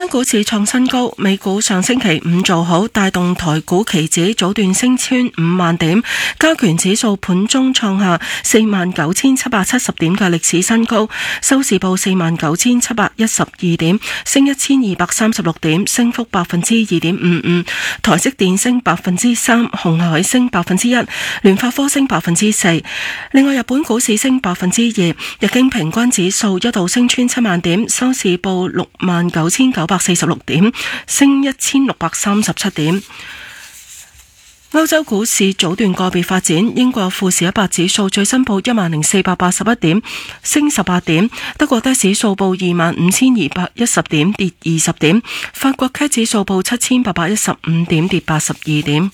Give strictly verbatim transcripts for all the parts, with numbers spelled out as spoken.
股市創新高，美股上星期五做好，帶動台股期指早段升穿五萬點，加權指數盤中創下四萬九千七百七十點嘅歷史新高，收市報四萬九千七百一十二點，升一千二百三十六點，升幅百分之二點五五。台積電升百分之三，鴻海升百分之一，聯發科升百分之四。另外，日本股市升百分之二，日經平均指數一度升穿七萬點，收市報六萬九千九百四十六點，升一千六百三十七點。歐洲股市早段個別發展，英國富時一百指數最新報一萬零四百八十一點，升十八點；德國低指數報二萬五千二百一十點，跌二十點；法國 C A C 指數報七千八百一十五點，跌八十二點。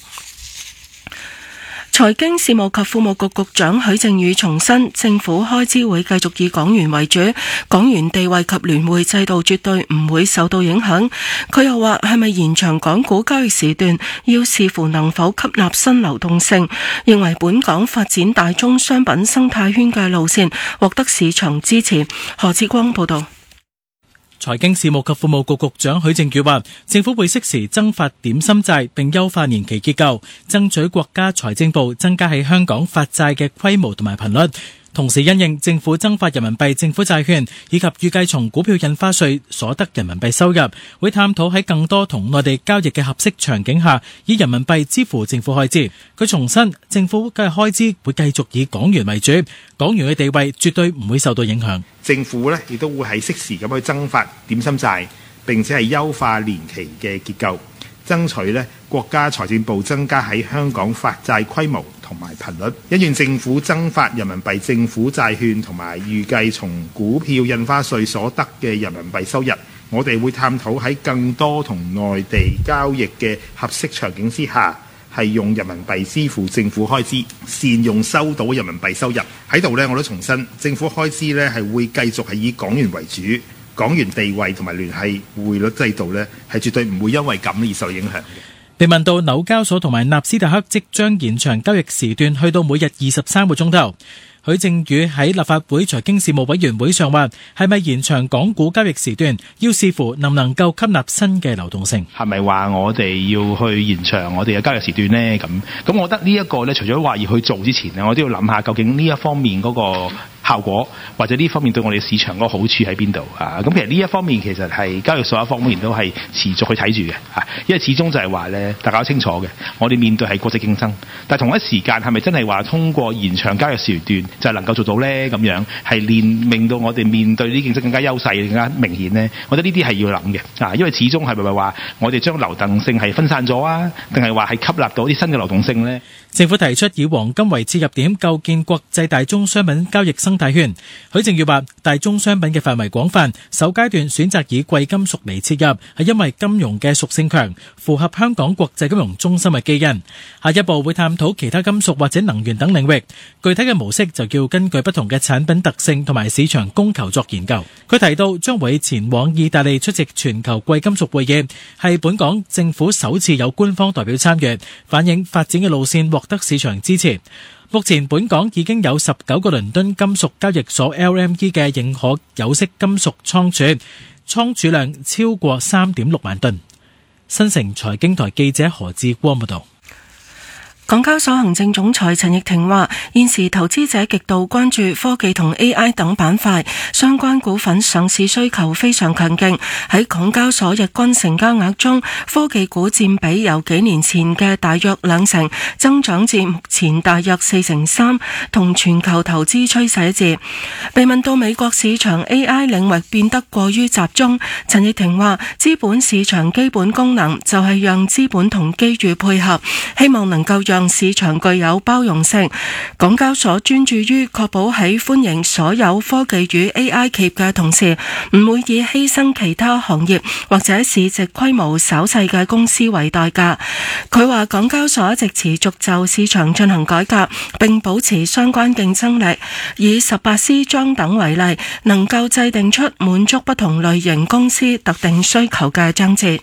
財經事務及庫務局局長許正宇重申，政府開支會繼續以港元為主，港元地位及聯匯制度絕對唔會受到影響。佢又話，係咪延長港股交易時段，要視乎能否吸納新流動性，認為本港發展大宗商品生態圈嘅路線獲得市場支持。何志光報道。 財經事務及庫務局局長許正宇話，政府會適時增發點心債，並優化年期結構，爭取國家財政部增加喺香港發債嘅規模同埋頻率。同時因應政府增發人民幣政府債券，以及預計從股票印花稅所得人民幣收入，會探討喺更多同內地交易嘅合適場景下，以人民幣支付政府開支。佢重申，政府嘅開支會繼續以港元為主，港元嘅地位絕對唔會受到影響。 政府呢亦都會喺適時咁去增發點心債，並且係優化年期嘅結構，爭取呢國家財政部增加喺香港發債規模同埋頻率。因應政府增發人民幣政府債券同埋預計從股票印花稅所得嘅人民幣收入，我哋會探討喺更多同內地交易嘅合適場景之下，係用人民幣支付政府開支，善用收到人民幣收入。喺度呢，我都重申，政府開支呢係會繼續係以港元為主，港元地位同埋聯繫匯率制度呢係絕對唔會因為咁而受影響。 被問到紐交所同埋納斯達克即將延長交易時段去到每日二十三個鐘頭，許正宇喺立法會財經事務委員會上話，係咪延長港股交易時段，要視乎能唔能夠吸納新嘅流動性。 係咪話我哋要去延長我哋嘅交易時段呢？咁咁，我覺得呢一個呢，除咗話要去做之前呢，我都要諗下究竟呢一方面嗰個效果，或者呢方面對我哋市場嗰個好處喺邊度啊？咁其實呢一方面其實係交易所一方面都係持續去睇住嘅啊，因為始終就係話呢，大家都清楚嘅，我哋面對係國際競爭，但同一時間係咪真係話通過延長交易時段就係能夠做到呢？咁樣係令令到我哋面對呢啲競爭更加優勢、更加明顯呢？我覺得呢啲係要諗嘅啊，因為始終係咪話我哋將流動性係分散咗啊？定係話係吸納到啲新嘅流動性呢？ 政府提出以黃金為切入點，構建國際大宗商品交易生態圈。許正宇話，大宗商品嘅範圍廣泛，首階段選擇以貴金屬嚟切入，係因為金融嘅屬性強，符合香港國際金融中心嘅基因。下一步會探討其他金屬或者能源等領域，具體嘅模式就要根據不同嘅產品特性同埋市場供求作研究。佢提到將會前往意大利出席全球貴金屬會議，係本港政府首次有官方代表參與，反映發展嘅路線獲得市場支持。目前本港已經有十九個倫敦金屬交易所 L M E 嘅認可有色金屬倉儲，倉儲量超過三點六萬噸。新城財經台記者何志光報道。 港交所行政總裁陳翊庭話，現時投資者極度關注科技同 A I 等板塊，相關股份上市需求非常強勁。喺港交所日均成交額中，科技股佔比由幾年前嘅大約兩成，增長至目前大約四成三，同全球投資趨勢一致。被問到美國市場 A I 領域變得過於集中，陳翊庭話，資本市場基本功能就係讓資本同機遇配合，希望能夠讓讓市場具有包容性。港交所專注於確保喺歡迎所有科技與 A I 企業嘅同時，唔會以犧牲其他行業或者市值規模稍細嘅公司為代價。佢話港交所一直持續就市場進行改革，並保持相關競爭力。以十八絲裝等為例，能夠制定出滿足不同類型公司特定需求嘅章節。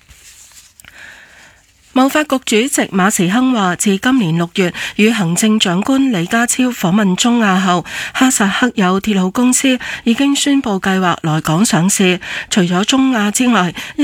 貿發局主席馬時亨話，自今年六月與行政長官李家超訪問中亞後，哈薩克有鐵路公司已經宣布計劃來港上市。除咗中亞之外，